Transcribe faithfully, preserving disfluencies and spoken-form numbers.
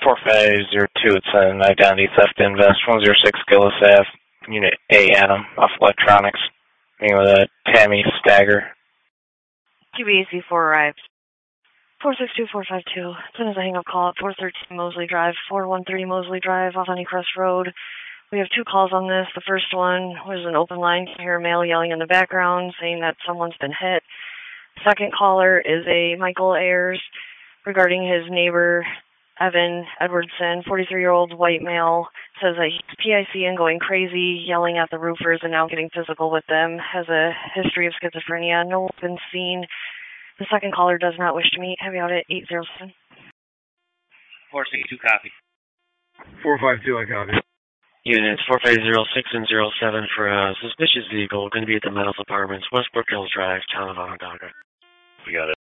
four five zero two, it's an identity theft invest, one zero six Gillis Ave, Unit A, Adam, off electronics, meeting with a Tammy Stagger. Q B A C four arrived. four six two four five two, as soon as I hang up call at four thirteen Mosley Drive, four one three Mosley Drive, off Honeycrest Road. We have two calls on this. The first one was an open line. You hear a male yelling in the background saying that someone's been hit. The second caller is a Michael Ayers regarding his neighbor, Evan Edwardson, forty-three-year-old white male, says that he's P I C and going crazy, yelling at the roofers and now getting physical with them, has a history of schizophrenia, no weapons seen. The second caller does not wish to meet. Have you out at eight zero seven. four six two, copy. four five two, I copy. Units four five zero six and zero seven for a suspicious vehicle going to be at the Meadows Apartments, Westbrook Hills Drive, town of Onondaga. We got it.